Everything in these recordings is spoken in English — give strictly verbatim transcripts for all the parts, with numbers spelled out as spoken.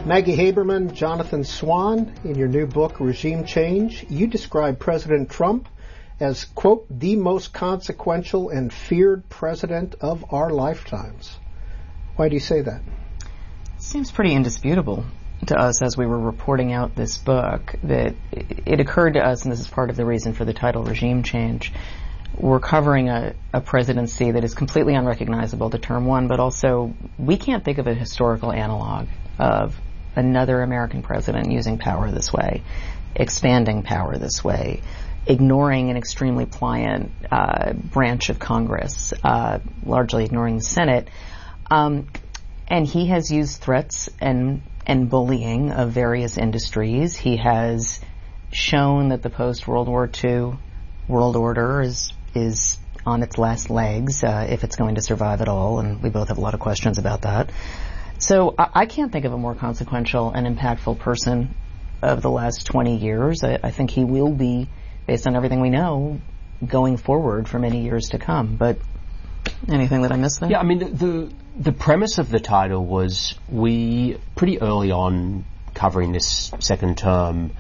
Maggie Haberman, Jonathan Swan, in your new book, Regime Change, you describe President Trump as, quote, the most consequential and feared president of our lifetimes. Why do you say that? Seems pretty indisputable to us as we were reporting out this book that it occurred to us, and this is part of the reason for the title, Regime Change. We're covering a, a presidency that is completely unrecognizable to term one, but also we can't think of a historical analog of another American president using power this way, expanding power this way, ignoring an extremely pliant uh, branch of Congress, uh, largely ignoring the Senate. Um, and he has used threats and and bullying of various industries. He has shown that the post-World War Two world order is is on its last legs, uh, if it's going to survive at all, and we both have a lot of questions about that. So I, I can't think of a more consequential and impactful person of the last twenty years. I, I think he will be, based on everything we know, going forward for many years to come. But anything that I missed there? Yeah, I mean, the, the, the premise of the title was we, pretty early on covering this second term,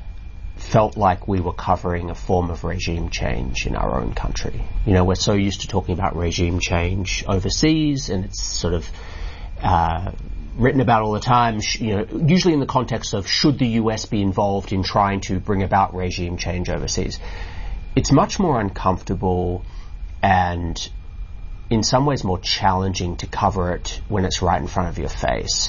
felt like we were covering a form of regime change in our own country. You know, we're so used to talking about regime change overseas, and it's sort of uh, written about all the time, sh- you know, usually in the context of should the U S be involved in trying to bring about regime change overseas. It's much more uncomfortable and in some ways more challenging to cover it when it's right in front of your face.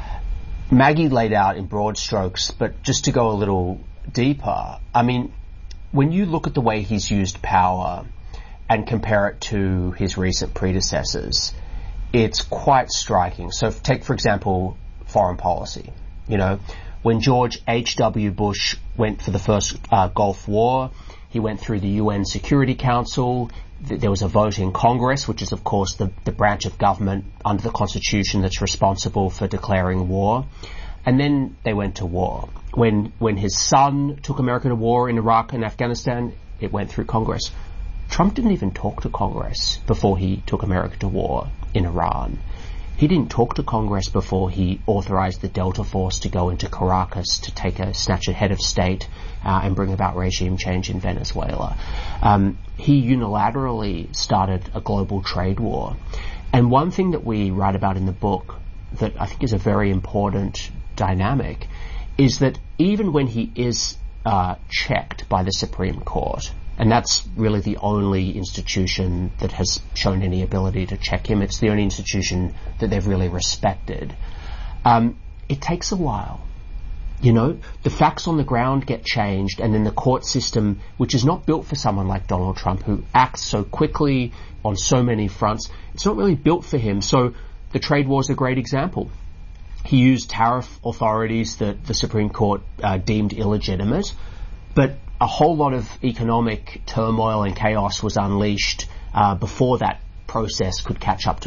Maggie laid out in broad strokes, but just to go a little deeper, I mean, when you look at the way he's used power and compare it to his recent predecessors, it's quite striking. So take, for example, foreign policy. You know, when George H W Bush went for the first uh, Gulf War, he went through the U N Security Council. Th- there was a vote in Congress, which is, of course, the, the branch of government under the Constitution that's responsible for declaring war. And then they went to war. When when his son took America to war in Iraq and Afghanistan, it went through Congress. Trump didn't even talk to Congress before he took America to war in Iran. He didn't talk to Congress before he authorized the Delta Force to go into Caracas to take a snatch a head of state uh, and bring about regime change in Venezuela. Um, he unilaterally started a global trade war. And one thing that we write about in the book that I think is a very important dynamic is that even when he is uh, checked by the Supreme Court, and that's really the only institution that has shown any ability to check him, it's the only institution that they've really respected, um, it takes a while. You know, the facts on the ground get changed, and then the court system, which is not built for someone like Donald Trump, who acts so quickly on so many fronts, it's not really built for him. So the trade war is a great example. He used tariff authorities that the Supreme Court uh, deemed illegitimate, but a whole lot of economic turmoil and chaos was unleashed uh, before that process could catch up to